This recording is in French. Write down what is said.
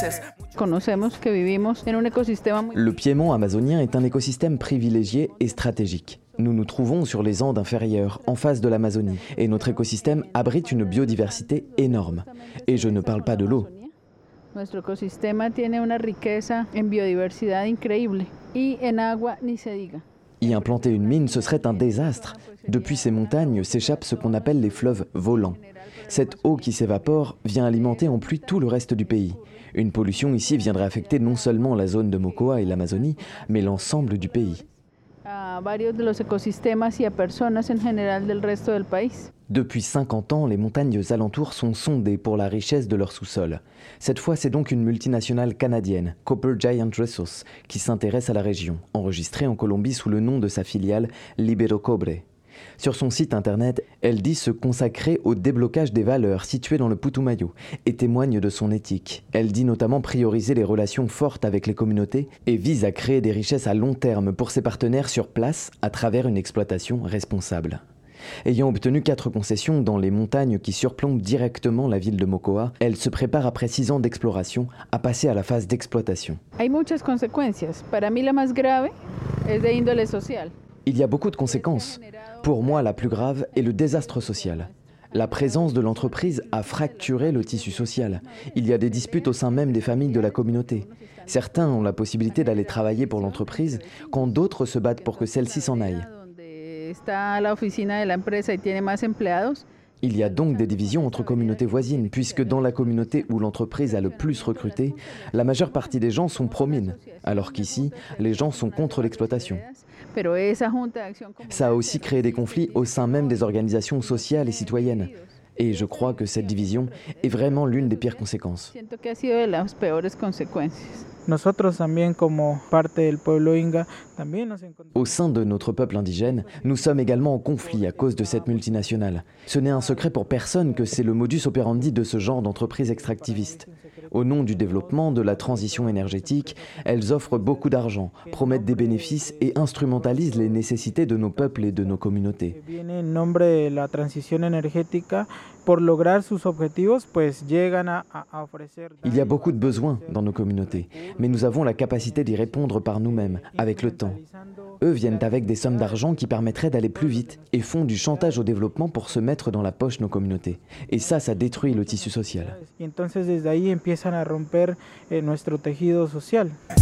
Le piémont amazonien est un écosystème privilégié et stratégique. Nous nous trouvons sur les Andes inférieures, en face de l'Amazonie, et notre écosystème abrite une biodiversité énorme. Et je ne parle pas de l'eau. Nuestro ecosistema tiene una riqueza en biodiversidad increíble y en agua ni se diga. Y implanter une mine, ce serait un désastre. Depuis ces montagnes s'échappent ce qu'on appelle les fleuves volants. Cette eau qui s'évapore vient alimenter en pluie tout le reste du pays. Une pollution ici viendrait affecter non seulement la zone de Mocoa et l'Amazonie, mais l'ensemble du pays. A varios de los ecosistemas y a personas en general del resto del país. Depuis 50 ans, les montagnes alentours sont sondées pour la richesse de leur sous-sol. Cette fois, c'est donc une multinationale canadienne, Copper Giant Resources, qui s'intéresse à la région, enregistrée en Colombie sous le nom de sa filiale Libero Cobre. Sur son site internet, elle dit se consacrer au déblocage des valeurs situées dans le Putumayo et témoigne de son éthique. Elle dit notamment prioriser les relations fortes avec les communautés et vise à créer des richesses à long terme pour ses partenaires sur place à travers une exploitation responsable. Ayant obtenu 4 concessions dans les montagnes qui surplombent directement la ville de Mocoa, elle se prépare après 6 ans d'exploration à passer à la phase d'exploitation. Hay muchas consecuencias. Para mí la más grave es de índole social. Il y a beaucoup de conséquences. Pour moi, la plus grave est le désastre social. La présence de l'entreprise a fracturé le tissu social. Il y a des disputes au sein même des familles de la communauté. Certains ont la possibilité d'aller travailler pour l'entreprise, quand d'autres se battent pour que celle-ci s'en aille. Il y a donc des divisions entre communautés voisines, puisque dans la communauté où l'entreprise a le plus recruté, la majeure partie des gens sont pro-mine, alors qu'ici, les gens sont contre l'exploitation. Ça a aussi créé des conflits au sein même des organisations sociales et citoyennes. Et je crois que cette division est vraiment l'une des pires conséquences. Au sein de notre peuple indigène, nous sommes également en conflit à cause de cette multinationale. Ce n'est un secret pour personne que c'est le modus operandi de ce genre d'entreprise extractiviste. Au nom du développement, de la transition énergétique, elles offrent beaucoup d'argent, promettent des bénéfices et instrumentalisent les nécessités de nos peuples et de nos communautés. Il y a beaucoup de besoins dans nos communautés, mais nous avons la capacité d'y répondre par nous-mêmes, avec le temps. Eux viennent avec des sommes d'argent qui permettraient d'aller plus vite et font du chantage au développement pour se mettre dans la poche nos communautés. Et ça détruit le tissu social.